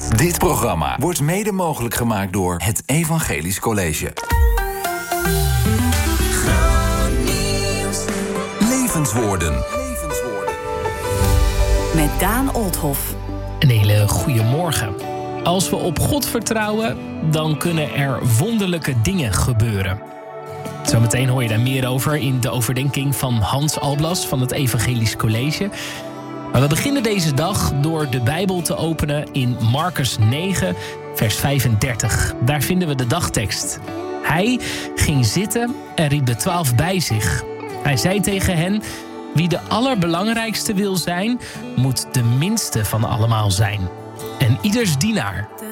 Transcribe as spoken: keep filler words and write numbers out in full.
Dit programma wordt mede mogelijk gemaakt door het Evangelisch College. Levenswoorden. Levenswoorden. Met Daan Olthoff. Een hele goede morgen. Als we op God vertrouwen, dan kunnen er wonderlijke dingen gebeuren. Zometeen hoor je daar meer over in de overdenking van Hans Alblas van het Evangelisch College. Maar we beginnen deze dag door de Bijbel te openen in Marcus negen, vers vijfendertig. Daar vinden we de dagtekst. Hij ging zitten en riep de twaalf bij zich. Hij zei tegen hen: wie de allerbelangrijkste wil zijn, moet de minste van allemaal zijn. En ieders dienaar.